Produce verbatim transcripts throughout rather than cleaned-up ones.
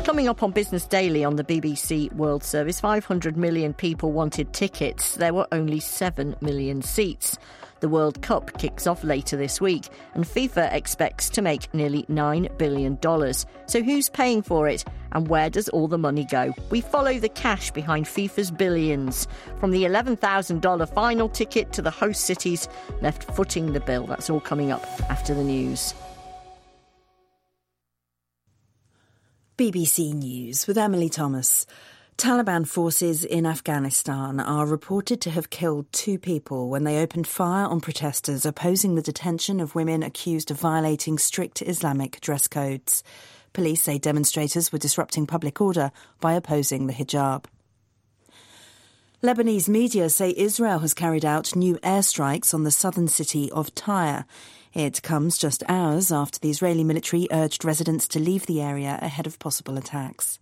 Coming up on Business Daily on the B B C World Service, five hundred million people wanted tickets. There were only seven million seats. The World Cup kicks off later this week, and FIFA expects to make nearly nine billion dollars. So who's paying for it, and where does all the money go? We follow the cash behind FIFA's billions, from the eleven thousand dollars final ticket to the host cities left footing the bill. That's all coming up after the news. B B C News with Emily Thomas. Taliban forces in Afghanistan are reported to have killed two people when they opened fire on protesters opposing the detention of women accused of violating strict Islamic dress codes. Police say demonstrators were disrupting public order by opposing the hijab. Lebanese media say Israel has carried out new airstrikes on the southern city of Tyre. It comes just hours after the Israeli military urged residents to leave the area ahead of possible attacks.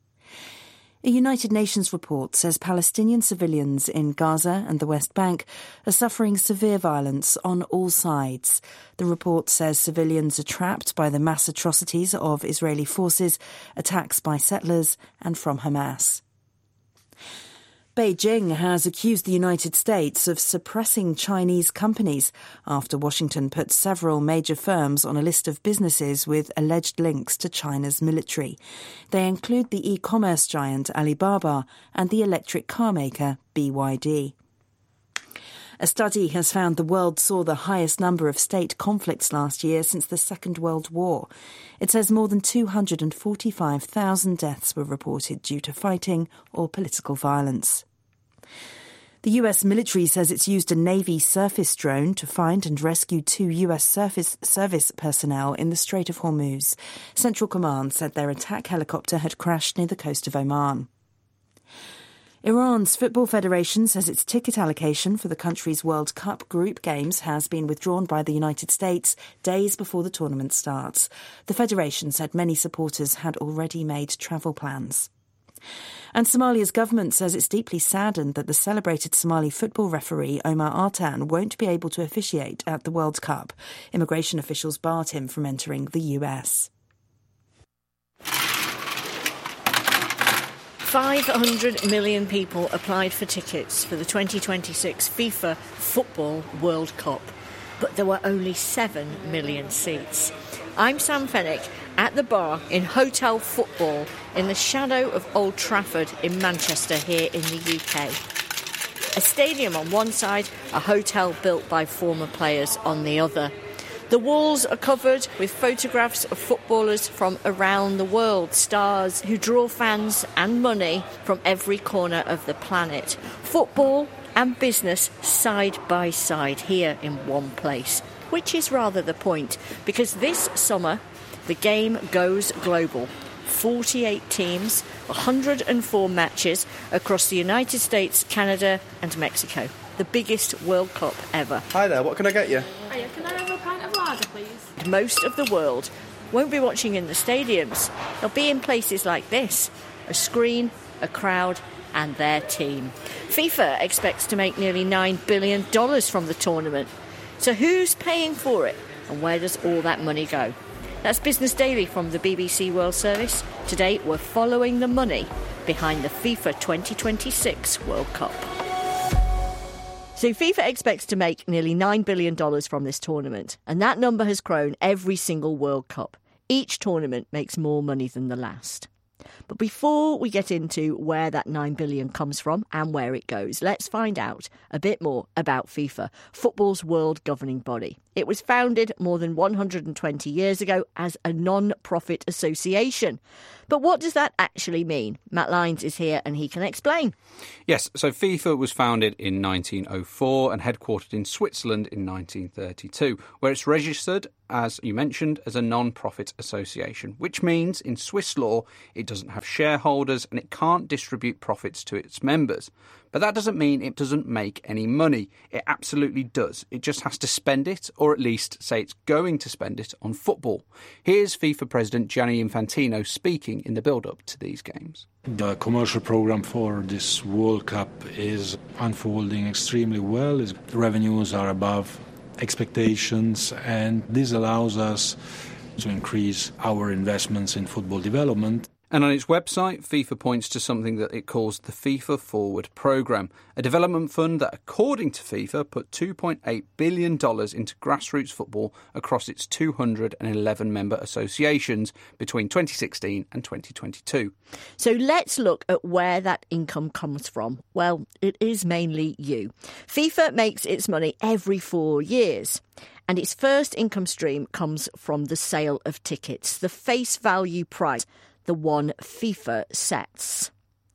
A United Nations report says Palestinian civilians in Gaza and the West Bank are suffering severe violence on all sides. The report says civilians are trapped by the mass atrocities of Israeli forces, attacks by settlers and from Hamas. Beijing has accused the United States of suppressing Chinese companies after Washington put several major firms on a list of businesses with alleged links to China's military. They include the e-commerce giant Alibaba and the electric car maker B Y D. A study has found the world saw the highest number of state conflicts last year since the Second World War. It says more than two hundred forty-five thousand deaths were reported due to fighting or political violence. The U S military says it's used a Navy surface drone to find and rescue two U S surface service personnel in the Strait of Hormuz. Central Command said their attack helicopter had crashed near the coast of Oman. Iran's Football Federation says its ticket allocation for the country's World Cup group games has been withdrawn by the United States days before the tournament starts. The federation said many supporters had already made travel plans. And Somalia's government says it's deeply saddened that the celebrated Somali football referee Omar Artan won't be able to officiate at the World Cup. Immigration officials barred him from entering the U S. five hundred million people applied for tickets for the twenty twenty-six FIFA Football World Cup, but there were only seven million seats. I'm Sam Fennick at the bar in Hotel Football in the shadow of Old Trafford in Manchester here in the U K. A stadium on one side, a hotel built by former players on the other. The walls are covered with photographs of footballers from around the world, stars who draw fans and money from every corner of the planet. Football and business side by side here in one place, which is rather the point, because this summer the game goes global. forty-eight teams, one hundred four matches across the United States, Canada and Mexico. The biggest World Cup ever. Hi there, what can I get you? Hiya, can I have a pint of lager, please? Most of the world won't be watching in the stadiums. They'll be in places like this. A screen, a crowd and their team. FIFA expects to make nearly nine billion dollars from the tournament. So who's paying for it and where does all that money go? That's Business Daily from the B B C World Service. Today we're following the money behind the FIFA twenty twenty-six World Cup. So FIFA expects to make nearly nine billion dollars from this tournament, and that number has grown every single World Cup. Each tournament makes more money than the last. But before we get into where that nine billion dollars comes from and where it goes, let's find out a bit more about FIFA, football's world governing body. It was founded more than one hundred twenty years ago as a non-profit association. But what does that actually mean? Matt Lyons is here and he can explain. Yes, so FIFA was founded in nineteen oh four and headquartered in Switzerland in nineteen thirty-two, where it's registered, as you mentioned, as a non-profit association, which means in Swiss law it doesn't have shareholders and it can't distribute profits to its members. But that doesn't mean it doesn't make any money. It absolutely does. It just has to spend it, or at least say it's going to spend it on football. Here's FIFA President Gianni Infantino speaking in the build-up to these games. The commercial program for this World Cup is unfolding extremely well. The revenues are above expectations, and this allows us to increase our investments in football development. And on its website, FIFA points to something that it calls the FIFA Forward Programme, a development fund that, according to FIFA, put two point eight billion dollars into grassroots football across its two hundred eleven member associations between twenty sixteen and twenty twenty-two. So let's look at where that income comes from. Well, it is mainly you. FIFA makes its money every four years. And its first income stream comes from the sale of tickets, the face value price, the one FIFA sets.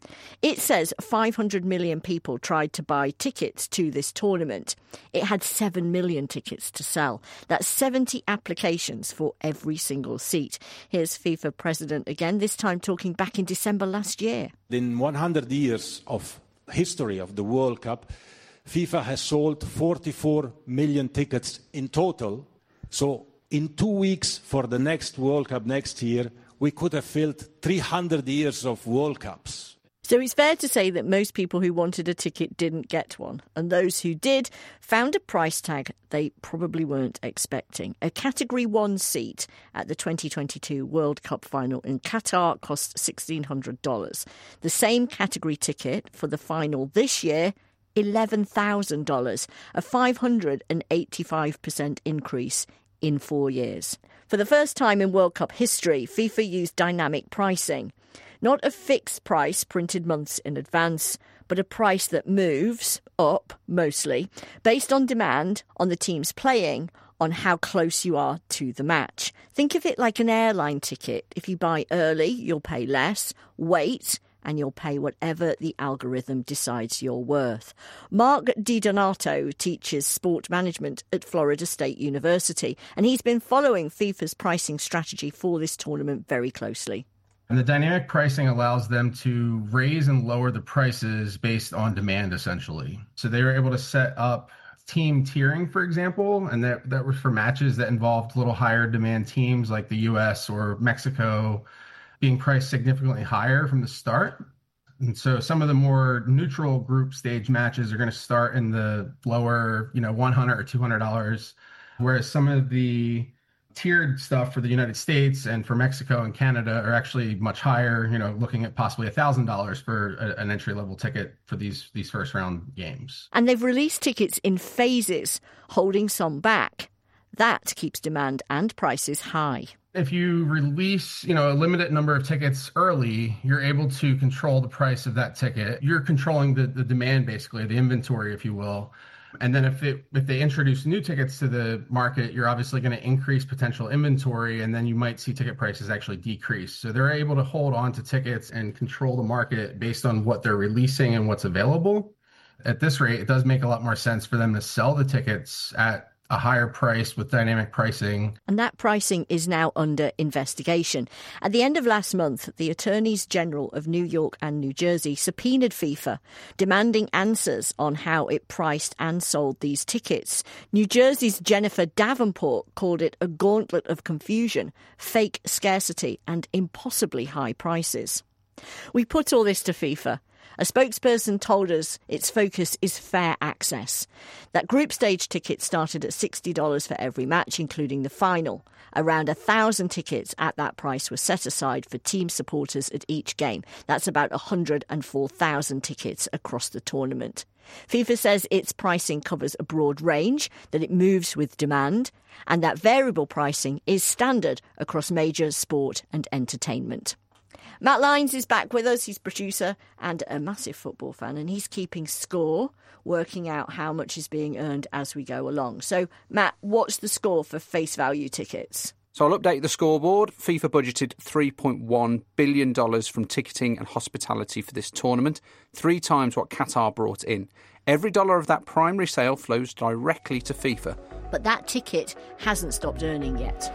It says five hundred million people tried to buy tickets to this tournament. It had seven million tickets to sell. That's seventy applications for every single seat. Here's FIFA president again, this time talking back in December last year. In one hundred years of history of the World Cup, FIFA has sold forty-four million tickets in total. So in two weeks for the next World Cup next year, we could have filled three hundred years of World Cups. So it's fair to say that most people who wanted a ticket didn't get one. And those who did found a price tag they probably weren't expecting. A Category one seat at the twenty twenty-two World Cup final in Qatar cost sixteen hundred dollars. The same category ticket for the final this year, eleven thousand dollars, a five hundred eighty-five percent increase in four years. For the first time in World Cup history, FIFA used dynamic pricing. Not a fixed price printed months in advance, but a price that moves, up mostly, based on demand, on the teams playing, on how close you are to the match. Think of it like an airline ticket. If you buy early, you'll pay less. Wait, and you'll pay whatever the algorithm decides you're worth. Mark DiDonato teaches sport management at Florida State University, and he's been following FIFA's pricing strategy for this tournament very closely. And the dynamic pricing allows them to raise and lower the prices based on demand, essentially. So they were able to set up team tiering, for example, and that, that was for matches that involved a little higher demand teams like the U S or Mexico, being priced significantly higher from the start. And so some of the more neutral group stage matches are going to start in the lower, you know, one hundred dollars or two hundred dollars, whereas some of the tiered stuff for the United States and for Mexico and Canada are actually much higher, you know, looking at possibly one thousand dollars for a, an entry-level ticket for these, these first-round games. And they've released tickets in phases, holding some back. That keeps demand and prices high. If you release, you know, a limited number of tickets early, you're able to control the price of that ticket. You're controlling the, the demand, basically, the inventory, if you will. And then if it, if they introduce new tickets to the market, you're obviously going to increase potential inventory, and then you might see ticket prices actually decrease. So they're able to hold on to tickets and control the market based on what they're releasing and what's available. At this rate, it does make a lot more sense for them to sell the tickets at a higher price with dynamic pricing. And that pricing is now under investigation. At the end of last month, the Attorneys General of New York and New Jersey subpoenaed FIFA, demanding answers on how it priced and sold these tickets. New Jersey's Jennifer Davenport called it a gauntlet of confusion, fake scarcity and impossibly high prices. We put all this to FIFA. A spokesperson told us its focus is fair access. That group stage ticket started at sixty dollars for every match, including the final. Around one thousand tickets at that price were set aside for team supporters at each game. That's about one hundred four thousand tickets across the tournament. FIFA says its pricing covers a broad range, that it moves with demand, and that variable pricing is standard across major sport and entertainment. Matt Lyons is back with us. He's producer and a massive football fan, and he's keeping score, working out how much is being earned as we go along. So, Matt, what's the score for face value tickets? So I'll update the scoreboard. FIFA budgeted three point one billion dollars from ticketing and hospitality for this tournament, three times what Qatar brought in. Every dollar of that primary sale flows directly to FIFA. But that ticket hasn't stopped earning yet.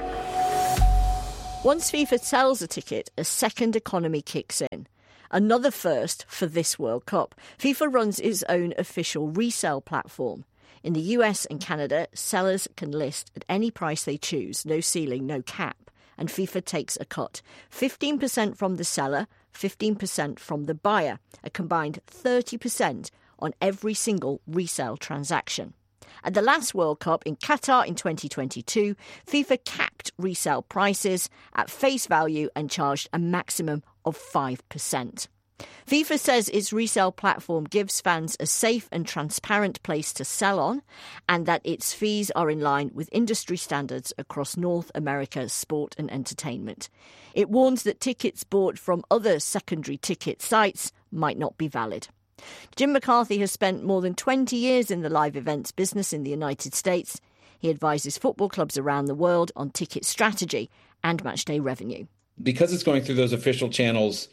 Once FIFA sells a ticket, a second economy kicks in. Another first for this World Cup. FIFA runs its own official resale platform. In the U S and Canada, sellers can list at any price they choose, no ceiling, no cap, and FIFA takes a cut. fifteen percent from the seller, fifteen percent from the buyer, a combined thirty percent on every single resale transaction. At the last World Cup in Qatar in twenty twenty-two, FIFA capped resale prices at face value and charged a maximum of five percent. FIFA says its resale platform gives fans a safe and transparent place to sell on, and that its fees are in line with industry standards across North America's sport and entertainment. It warns that tickets bought from other secondary ticket sites might not be valid. Jim McCarthy has spent more than twenty years in the live events business in the United States. He advises football clubs around the world on ticket strategy and matchday revenue. Because it's going through those official channels,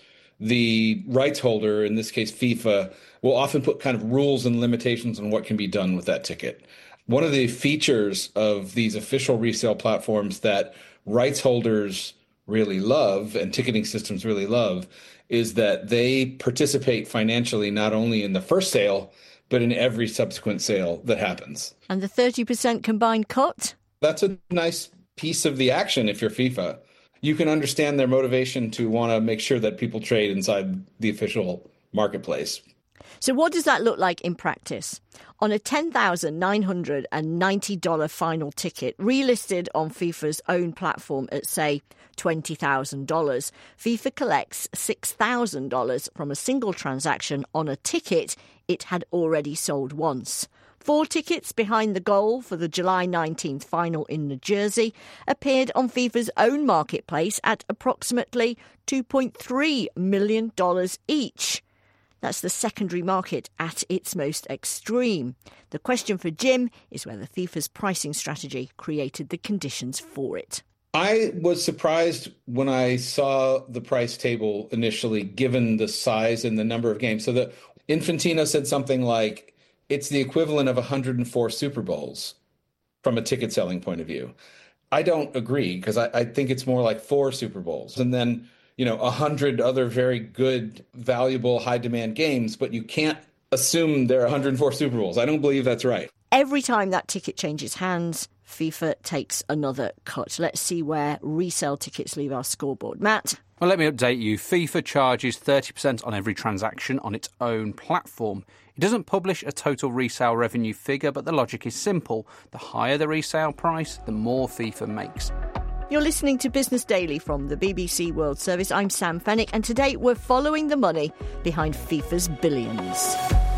the rights holder, in this case FIFA, will often put kind of rules and limitations on what can be done with that ticket. One of the features of these official resale platforms that rights holders really love and ticketing systems really love is that they participate financially not only in the first sale, but in every subsequent sale that happens. And the thirty percent combined cut? That's a nice piece of the action if you're FIFA. You can understand their motivation to want to make sure that people trade inside the official marketplace. So what does that look like in practice? On a ten thousand nine hundred ninety dollars final ticket relisted on FIFA's own platform at, say, twenty thousand dollars, FIFA collects six thousand dollars from a single transaction on a ticket it had already sold once. Four tickets behind the goal for the July nineteenth final in New Jersey appeared on FIFA's own marketplace at approximately two point three million dollars each. That's the secondary market at its most extreme. The question for Jim is whether FIFA's pricing strategy created the conditions for it. I was surprised when I saw the price table initially, given the size and the number of games. So the Infantino said something like, it's the equivalent of one hundred four Super Bowls from a ticket selling point of view. I don't agree, because I, I think it's more like four Super Bowls. And then, you know, a hundred other very good, valuable, high demand games, but you can't assume there are one hundred four Super Bowls. I don't believe that's right. Every time that ticket changes hands, FIFA takes another cut. Let's see where resale tickets leave our scoreboard. Matt? Well, let me update you. FIFA charges thirty percent on every transaction on its own platform. It doesn't publish a total resale revenue figure, but the logic is simple. The higher the resale price, the more FIFA makes. You're listening to Business Daily from the B B C World Service. I'm Sam Fennick, and today we're following the money behind FIFA's billions.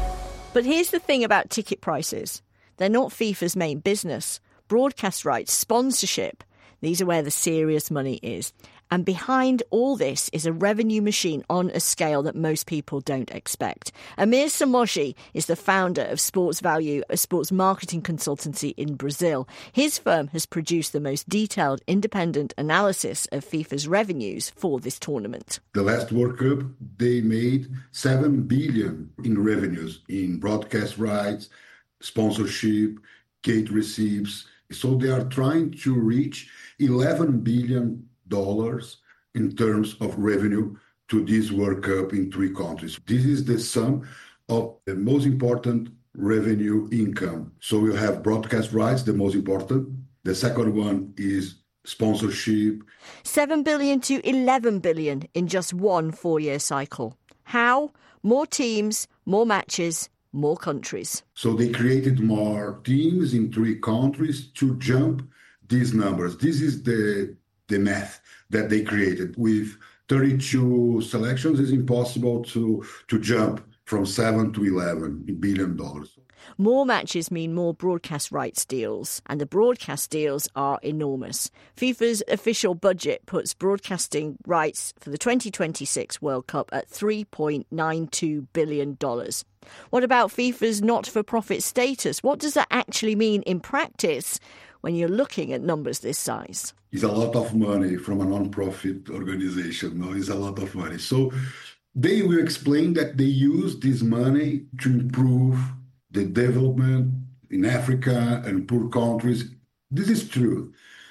But here's the thing about ticket prices. They're not FIFA's main business. Broadcast rights, sponsorship, these are where the serious money is. And behind all this is a revenue machine on a scale that most people don't expect. Amir Samoji is the founder of Sports Value, a sports marketing consultancy in Brazil. His firm has produced the most detailed independent analysis of FIFA's revenues for this tournament. The last World Cup, they made seven billion dollars in revenues in broadcast rights, sponsorship, gate receipts. So they are trying to reach eleven billion dollars in terms of revenue to this World Cup in three countries. This is the sum of the most important revenue income. So you have broadcast rights, the most important. The second one is sponsorship. seven billion dollars to eleven billion dollars in just one four-year cycle. How? More teams, more matches, more countries. So they created more teams in three countries to jump these numbers. This is the the math that they created. With thirty-two selections, it's impossible to, to jump from seven to eleven billion dollars. More matches mean more broadcast rights deals, and the broadcast deals are enormous. FIFA's official budget puts broadcasting rights for the twenty twenty-six World Cup at three point nine two billion dollars. What about FIFA's not-for-profit status? What does that actually mean in practice when you're looking at numbers this size? It's a lot of money from a non-profit organization. No, it's a lot of money. So they will explain that they use this money to improve the development in Africa and poor countries. This is true.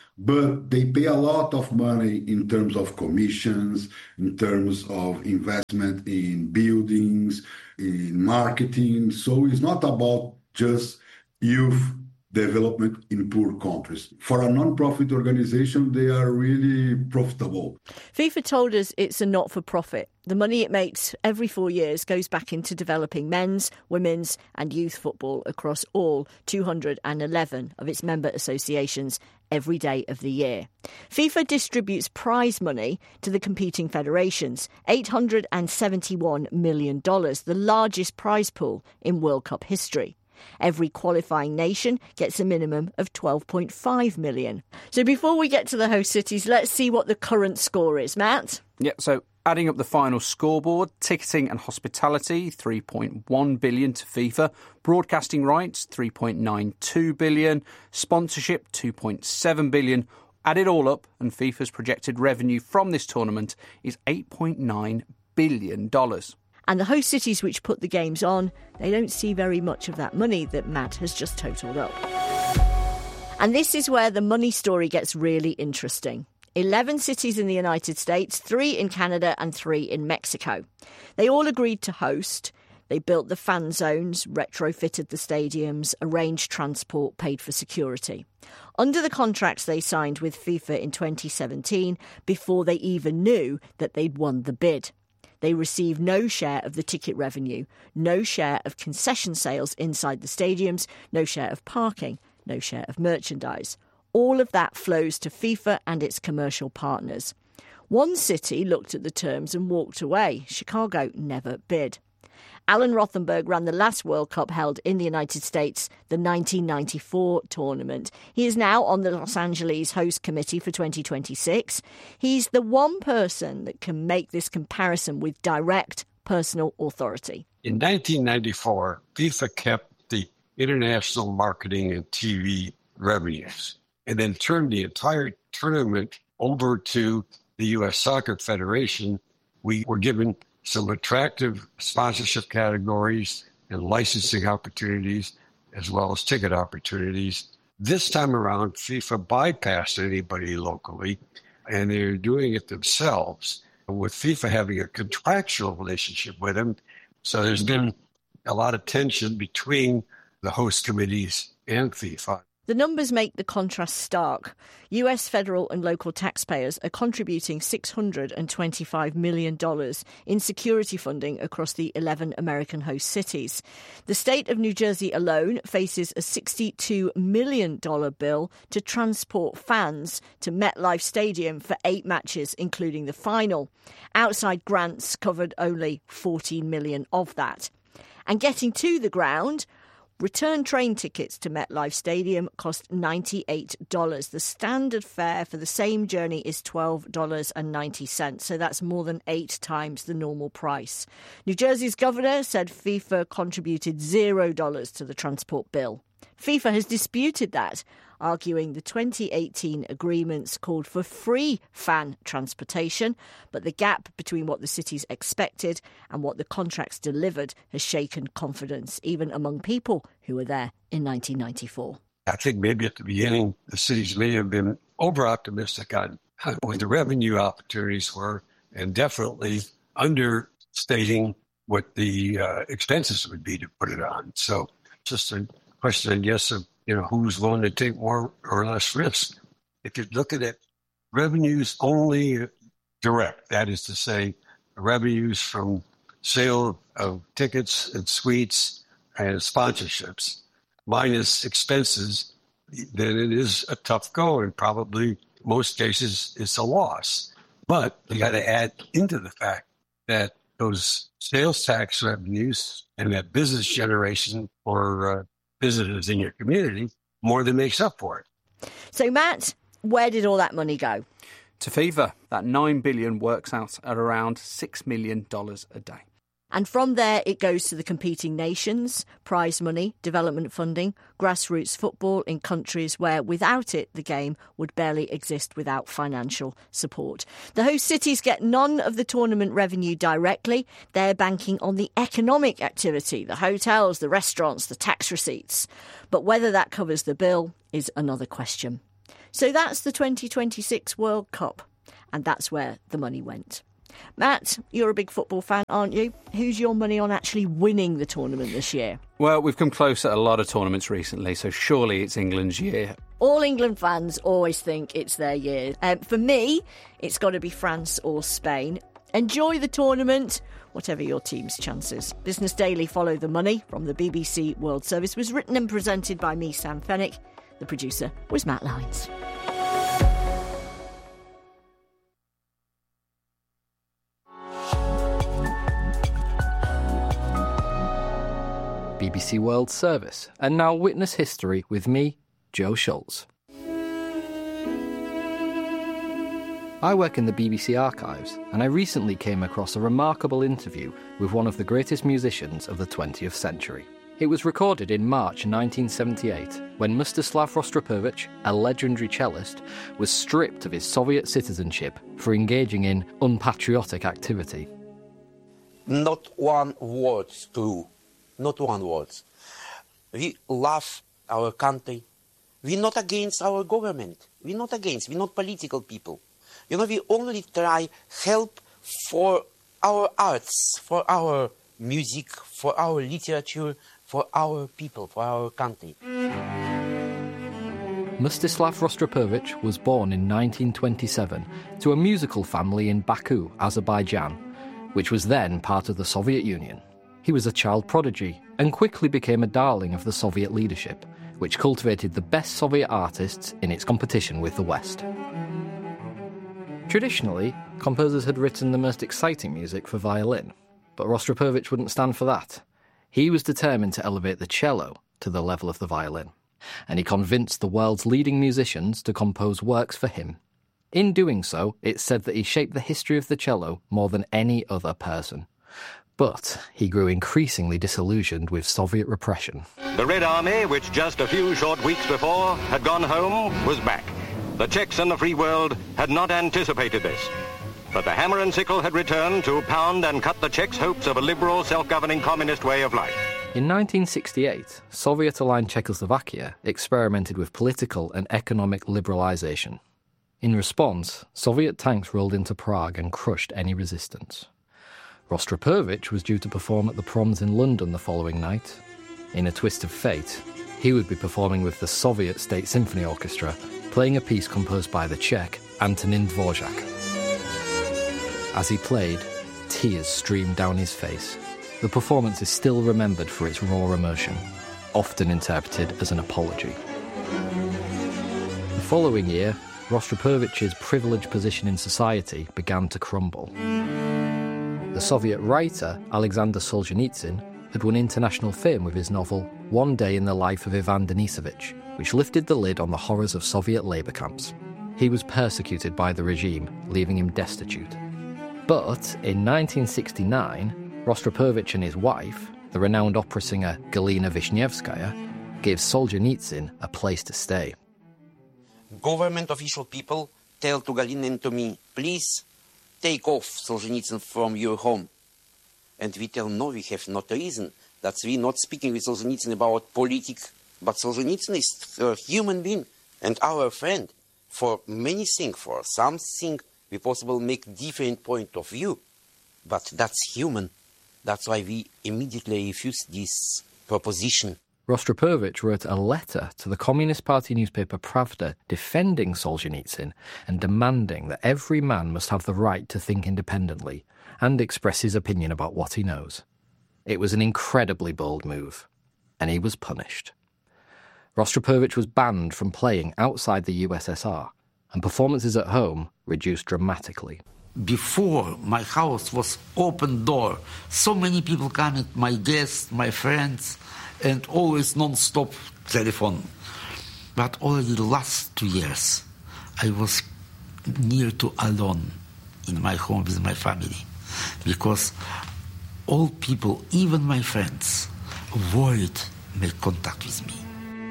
But they pay a lot of money in terms of commissions, in terms of investment in buildings, in marketing. So it's not about just youth development in poor countries. For a non-profit organization, they are really profitable. FIFA told us it's a not-for-profit. The money it makes every four years goes back into developing men's, women's and youth football across all two hundred eleven of its member associations every day of the year. FIFA distributes prize money to the competing federations, eight hundred seventy-one million dollars, the largest prize pool in World Cup history. Every qualifying nation gets a minimum of twelve point five million. So before we get to the host cities, let's see what the current score is. Matt? Yeah, so adding up the final scoreboard, ticketing and hospitality, three point one billion to FIFA, broadcasting rights, three point nine two billion, sponsorship, two point seven billion. Add it all up and FIFA's projected revenue from this tournament is eight point nine billion dollars. And the host cities which put the games on, they don't see very much of that money that Matt has just totaled up. And this is where the money story gets really interesting. eleven cities in the United States, three in Canada and three in Mexico. They all agreed to host. They built the fan zones, retrofitted the stadiums, arranged transport, paid for security. Under the contracts they signed with FIFA in twenty seventeen, before they even knew that they'd won the bid. They receive no share of the ticket revenue, no share of concession sales inside the stadiums, no share of parking, no share of merchandise. All of that flows to FIFA and its commercial partners. One city looked at the terms and walked away. Chicago never bid. Alan Rothenberg ran the last World Cup held in the United States, the nineteen ninety-four tournament. He is now on the Los Angeles host committee for twenty twenty-six. He's the one person that can make this comparison with direct personal authority. In nineteen ninety-four, FIFA kept the international marketing and T V revenues and then turned the entire tournament over to the U S Soccer Federation. We were given some attractive sponsorship categories and licensing opportunities, as well as ticket opportunities. This time around, FIFA bypassed anybody locally, and they're doing it themselves, with FIFA having a contractual relationship with them. So there's been a lot of tension between the host committees and FIFA. The numbers make the contrast stark. U S federal and local taxpayers are contributing six hundred twenty-five million dollars in security funding across the eleven American host cities. The state of New Jersey alone faces a sixty-two million dollars bill to transport fans to MetLife Stadium for eight matches, including the final. Outside grants covered only fourteen million dollars of that. And getting to the ground, return train tickets to MetLife Stadium cost ninety-eight dollars. The standard fare for the same journey is twelve dollars and ninety cents, so that's more than eight times the normal price. New Jersey's governor said FIFA contributed zero dollars to the transport bill. FIFA has disputed that, arguing the twenty eighteen agreements called for free fan transportation, but the gap between what the cities expected and what the contracts delivered has shaken confidence, even among people who were there in nineteen ninety-four. I think maybe at the beginning, the cities may have been over-optimistic on what the revenue opportunities were, and definitely understating what the uh, expenses would be to put it on. So just a question, I guess, of you know, who's willing to take more or less risk. If you're looking at revenues only direct, that is to say, revenues from sale of tickets and suites and sponsorships, minus expenses, then it is a tough go, and probably most cases it's a loss. But you got to add into the fact that those sales tax revenues and that business generation for uh, visitors in your community more than makes up for it. So, Matt, where did all that money go? To FIFA. That nine billion dollars works out at around six million dollars a day. And from there, it goes to the competing nations, prize money, development funding, grassroots football in countries where, without it, the game would barely exist without financial support. The host cities get none of the tournament revenue directly. They're banking on the economic activity, the hotels, the restaurants, the tax receipts. But whether that covers the bill is another question. So that's the twenty twenty-six World Cup. And that's where the money went. Matt, you're a big football fan, aren't you? Who's your money on actually winning the tournament this year? Well, we've come close at a lot of tournaments recently, so surely it's England's year. All England fans always think it's their year. Um, for me, it's got to be France or Spain. Enjoy the tournament, whatever your team's chances. Business Daily Follow the Money from the B B C World Service was written and presented by me, Sam Fennick. The producer was Matt Lyons. B B C World Service, and now witness history with me, Joe Schultz. I work in the B B C archives, and I recently came across a remarkable interview with one of the greatest musicians of the twentieth century. It was recorded in March nineteen seventy-eight, when Mstislav Rostropovich, a legendary cellist, was stripped of his Soviet citizenship for engaging in unpatriotic activity. Not one word true. Not one word. We love our country. We're not against our government. We're not against. We're not political people. You know, we only try help for our arts, for our music, for our literature, for our people, for our country. Mstislav Rostropovich was born in nineteen twenty-seven to a musical family in Baku, Azerbaijan, which was then part of the Soviet Union. He was a child prodigy and quickly became a darling of the Soviet leadership, which cultivated the best Soviet artists in its competition with the West. Traditionally, composers had written the most exciting music for violin, but Rostropovich wouldn't stand for that. He was determined to elevate the cello to the level of the violin, and he convinced the world's leading musicians to compose works for him. In doing so, it's said that he shaped the history of the cello more than any other person. But he grew increasingly disillusioned with Soviet repression. The Red Army, which just a few short weeks before had gone home, was back. The Czechs and the free world had not anticipated this. But the hammer and sickle had returned to pound and cut the Czechs' hopes of a liberal, self-governing communist way of life. In nineteen sixty-eight, Soviet-aligned Czechoslovakia experimented with political and economic liberalisation. In response, Soviet tanks rolled into Prague and crushed any resistance. Rostropovich was due to perform at the Proms in London the following night. In a twist of fate, he would be performing with the Soviet State Symphony Orchestra, playing a piece composed by the Czech Antonin Dvorak. As he played, tears streamed down his face. The performance is still remembered for its raw emotion, often interpreted as an apology. The following year, Rostropovich's privileged position in society began to crumble. The Soviet writer Alexander Solzhenitsyn had won international fame with his novel One Day in the Life of Ivan Denisovich, which lifted the lid on the horrors of Soviet labour camps. He was persecuted by the regime, leaving him destitute. But in nineteen sixty-nine, Rostropovich and his wife, the renowned opera singer Galina Vishnevskaya, gave Solzhenitsyn a place to stay. Government official people tell to Galina and to me, please take off Solzhenitsyn from your home. And we tell, no, we have not reason. That's we not speaking with Solzhenitsyn about politics. But Solzhenitsyn is a human being and our friend. For many things, for something, we possible make different point of view. But that's human. That's why we immediately refuse this proposition. Rostropovich wrote a letter to the Communist Party newspaper Pravda defending Solzhenitsyn and demanding that every man must have the right to think independently and express his opinion about what he knows. It was an incredibly bold move, and he was punished. Rostropovich was banned from playing outside the U S S R, and performances at home reduced dramatically. Before, my house was open door. So many people coming, my guests, my friends, and always non-stop telephone. But already the last two years, I was near to alone in my home with my family, because all people, even my friends, avoid make contact with me.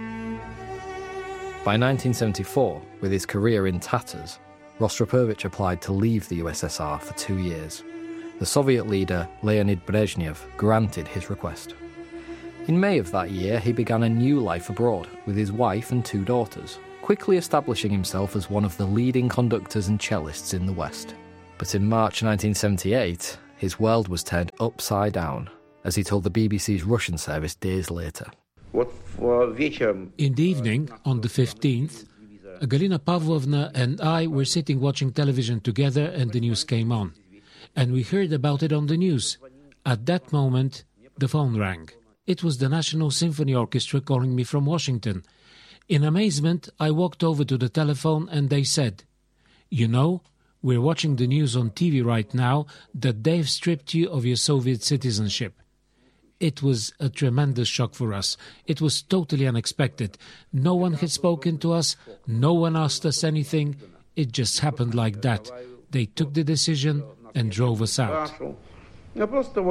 By nineteen seventy-four, with his career in tatters, Rostropovich applied to leave the U S S R for two years. The Soviet leader Leonid Brezhnev granted his request. In May of that year, he began a new life abroad with his wife and two daughters, quickly establishing himself as one of the leading conductors and cellists in the West. But in March nineteen seventy-eight, his world was turned upside down, as he told the B B C's Russian service days later. In the evening, on the fifteenth, Galina Pavlovna and I were sitting watching television together and the news came on. And we heard about it on the news. At that moment, the phone rang. It was the National Symphony Orchestra calling me from Washington. In amazement, I walked over to the telephone and they said, "You know, we're watching the news on T V right now that they've stripped you of your Soviet citizenship." It was a tremendous shock for us. It was totally unexpected. No one had spoken to us. No one asked us anything. It just happened like that. They took the decision and drove us out. In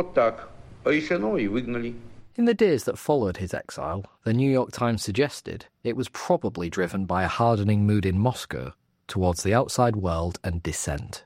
the days that followed his exile, the New York Times suggested it was probably driven by a hardening mood in Moscow towards the outside world and dissent.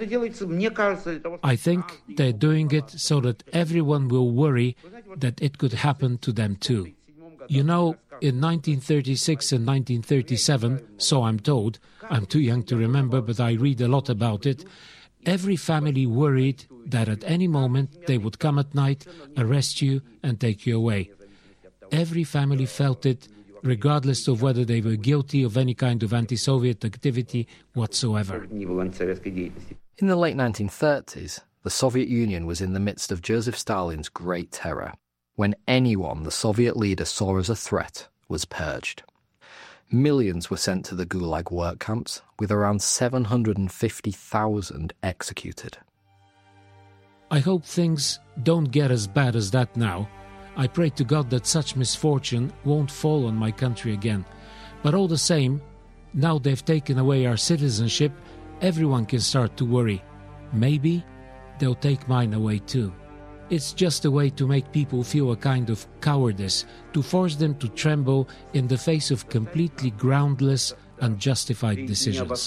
I think they're doing it so that everyone will worry that it could happen to them too. You know, in nineteen thirty-six and nineteen thirty-seven, so I'm told, I'm too young to remember, but I read a lot about it, every family worried that at any moment they would come at night, arrest you and take you away. Every family felt it, regardless of whether they were guilty of any kind of anti-Soviet activity whatsoever. In the late nineteen thirties, the Soviet Union was in the midst of Joseph Stalin's Great Terror, when anyone the Soviet leader saw as a threat was purged. Millions were sent to the Gulag work camps, with around seven hundred fifty thousand executed. I hope things don't get as bad as that now. I pray to God that such misfortune won't fall on my country again. But all the same, now they've taken away our citizenship, everyone can start to worry. Maybe they'll take mine away too. It's just a way to make people feel a kind of cowardice, to force them to tremble in the face of completely groundless, unjustified decisions.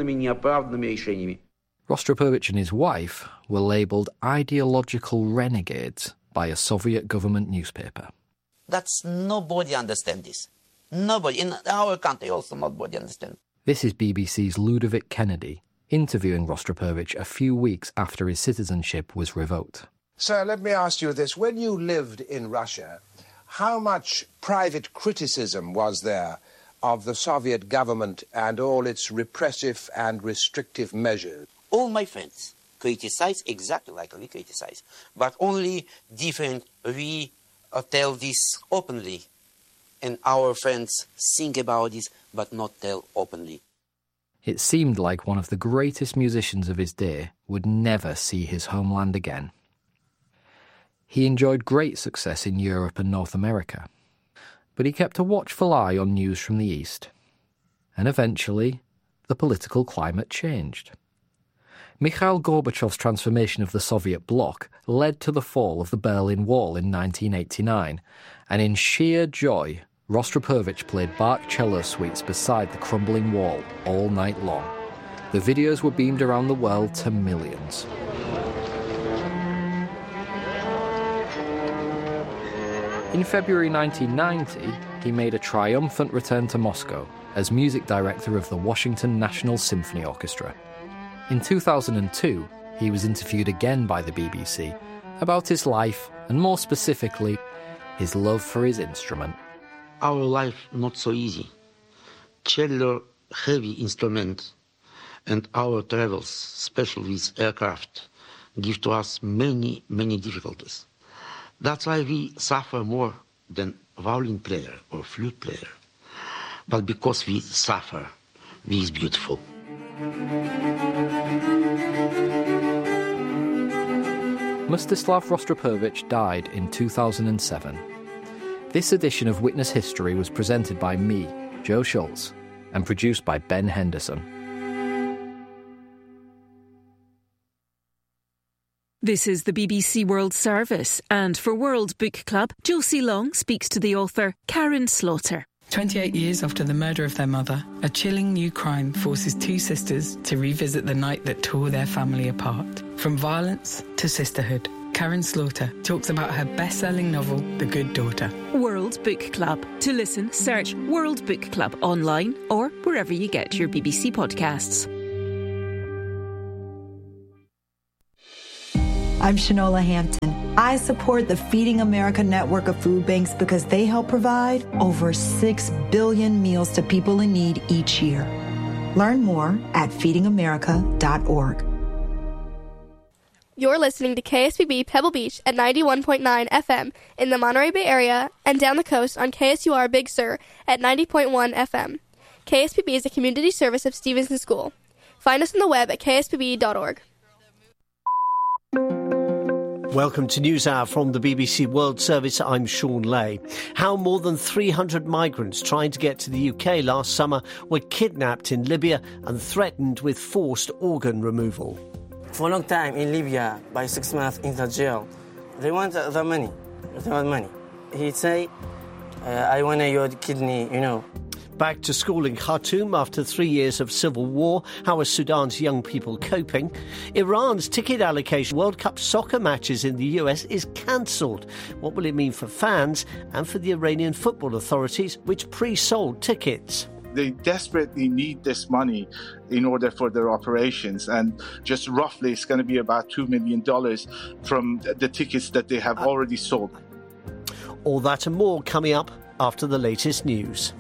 Rostropovich and his wife were labelled ideological renegades by a Soviet government newspaper. That's nobody understand this. Nobody. In our country also nobody understand. This is B B C's Ludovic Kennedy interviewing Rostropovich a few weeks after his citizenship was revoked. Sir, let me ask you this. When you lived in Russia, how much private criticism was there of the Soviet government and all its repressive and restrictive measures? All my friends criticize exactly like we criticize, but only different. We uh, tell this openly, and our friends think about this, but not tell openly. It seemed like one of the greatest musicians of his day would never see his homeland again. He enjoyed great success in Europe and North America, but he kept a watchful eye on news from the East. And eventually, the political climate changed. Mikhail Gorbachev's transformation of the Soviet bloc led to the fall of the Berlin Wall in nineteen eighty-nine, and in sheer joy, Rostropovich played Bach cello suites beside the crumbling wall all night long. The videos were beamed around the world to millions. In February nineteen ninety, he made a triumphant return to Moscow as music director of the Washington National Symphony Orchestra. In two thousand two, he was interviewed again by the B B C about his life and, more specifically, his love for his instrument. Our life not so easy. Cello, heavy instrument, and our travels, especially with aircraft, give to us many, many difficulties. That's why we suffer more than violin player or flute player. But because we suffer, we is beautiful. Mstislav Rostropovich died in two thousand seven. This edition of Witness History was presented by me, Joe Schultz, and produced by Ben Henderson. This is the B B C World Service, and for World Book Club, Josie Long speaks to the author Karin Slaughter. twenty-eight years after the murder of their mother, a chilling new crime forces two sisters to revisit the night that tore their family apart. From violence to sisterhood, Karin Slaughter talks about her best-selling novel, The Good Daughter. World Book Club. To listen, search World Book Club online or wherever you get your B B C podcasts. I'm Shanola Hampton. I support the Feeding America network of food banks because they help provide over six billion meals to people in need each year. Learn more at feeding america dot org. You're listening to K S B B Pebble Beach at ninety-one point nine F M in the Monterey Bay area and down the coast on K S U R Big Sur at ninety point one F M. K S B B is a community service of Stevenson School. Find us on the web at k s b b dot org. Welcome to NewsHour from the B B C World Service. I'm Sean Lay. How more than three hundred migrants trying to get to the U K last summer were kidnapped in Libya and threatened with forced organ removal. For a long time in Libya, by six months in the jail, they want uh, the money. They want money. He'd say, uh, I want your kidney, you know. Back to school in Khartoum after three years of civil war. How are Sudan's young people coping? Iran's ticket allocation World Cup soccer matches in the U S is cancelled. What will it mean for fans and for the Iranian football authorities, which pre-sold tickets? They desperately need this money in order for their operations, and just roughly it's going to be about two million dollars from the tickets that they have already sold. All that and more coming up after the latest news.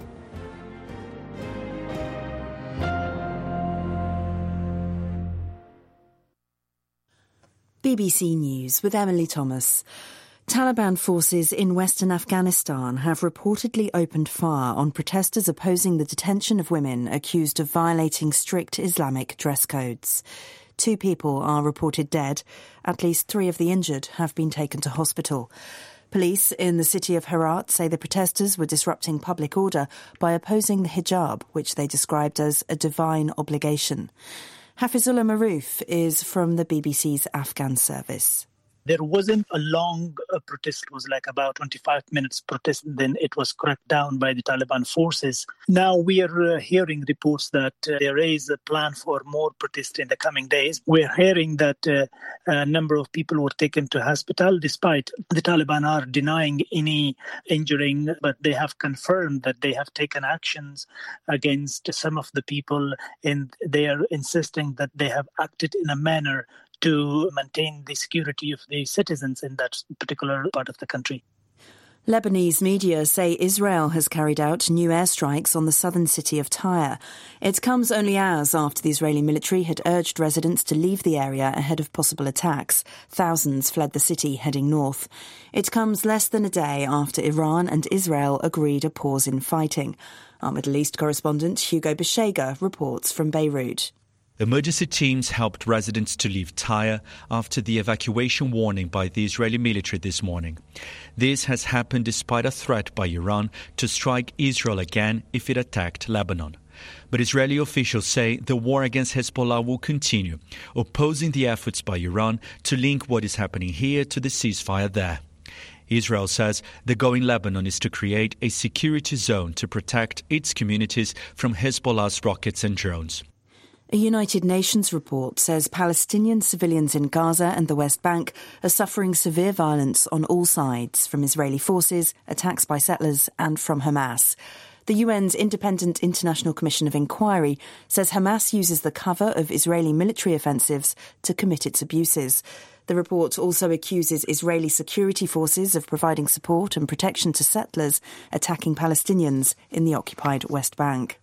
B B C News with Emily Thomas. Taliban forces in western Afghanistan have reportedly opened fire on protesters opposing the detention of women accused of violating strict Islamic dress codes. Two people are reported dead. At least three of the injured have been taken to hospital. Police in the city of Herat say the protesters were disrupting public order by opposing the hijab, which they described as a divine obligation. Hafizullah Maroof is from the B B C's Afghan service. There wasn't a long uh, protest. It was like about twenty-five minutes protest. Then it was cracked down by the Taliban forces. Now we are uh, hearing reports that uh, there is a plan for more protests in the coming days. We're hearing that uh, a number of people were taken to hospital, despite the Taliban are denying any injuring, but they have confirmed that they have taken actions against some of the people, and they are insisting that they have acted in a manner to maintain the security of the citizens in that particular part of the country. Lebanese media say Israel has carried out new airstrikes on the southern city of Tyre. It comes only hours after the Israeli military had urged residents to leave the area ahead of possible attacks. Thousands fled the city heading north. It comes less than a day after Iran and Israel agreed a pause in fighting. Our Middle East correspondent Hugo Beshega reports from Beirut. Emergency teams helped residents to leave Tyre after the evacuation warning by the Israeli military this morning. This has happened despite a threat by Iran to strike Israel again if it attacked Lebanon. But Israeli officials say the war against Hezbollah will continue, opposing the efforts by Iran to link what is happening here to the ceasefire there. Israel says the goal in Lebanon is to create a security zone to protect its communities from Hezbollah's rockets and drones. A United Nations report says Palestinian civilians in Gaza and the West Bank are suffering severe violence on all sides, from Israeli forces, attacks by settlers, and from Hamas. The U N's Independent International Commission of Inquiry says Hamas uses the cover of Israeli military offensives to commit its abuses. The report also accuses Israeli security forces of providing support and protection to settlers attacking Palestinians in the occupied West Bank.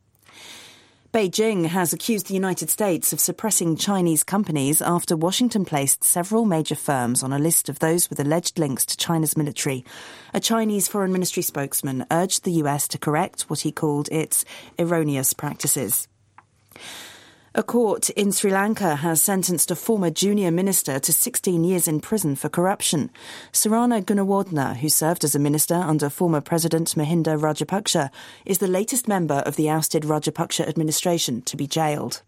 Beijing has accused the United States of suppressing Chinese companies after Washington placed several major firms on a list of those with alleged links to China's military. A Chinese Foreign Ministry spokesman urged the U S to correct what he called its erroneous practices. A court in Sri Lanka has sentenced a former junior minister to sixteen years in prison for corruption. Sarana Gunawardena, who served as a minister under former President Mahinda Rajapaksa, is the latest member of the ousted Rajapaksa administration to be jailed.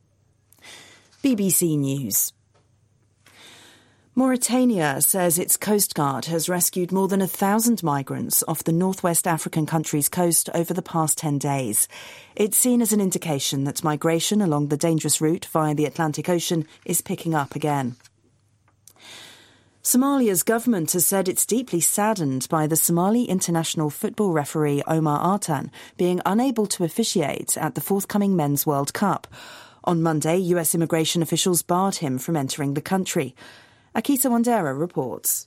B B C News. Mauritania says its Coast Guard has rescued more than a thousand migrants off the northwest African country's coast over the past ten days. It's seen as an indication that migration along the dangerous route via the Atlantic Ocean is picking up again. Somalia's government has said it's deeply saddened by the Somali international football referee Omar Artan being unable to officiate at the forthcoming Men's World Cup. On Monday, U S immigration officials barred him from entering the country. Akisa Wandera reports.